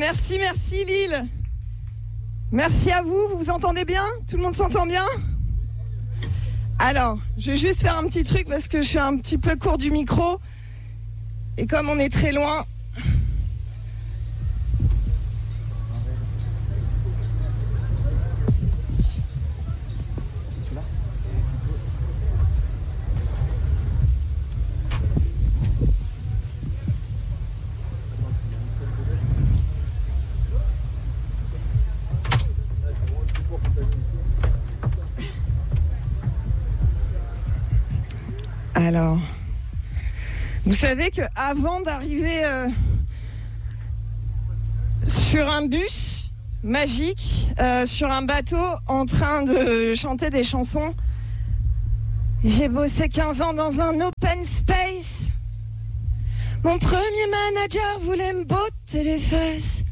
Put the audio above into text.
Merci Lille. Merci à vous, vous vous entendez bien? Tout le monde s'entend bien? Alors, je vais juste faire un petit truc parce que je suis un petit peu court du micro. Et comme on est très loin... Alors, vous savez qu'avant d'arriver sur un bus magique, sur un bateau en train de chanter des chansons, j'ai bossé 15 ans dans un open space. Mon premier manager voulait me botter les fesses.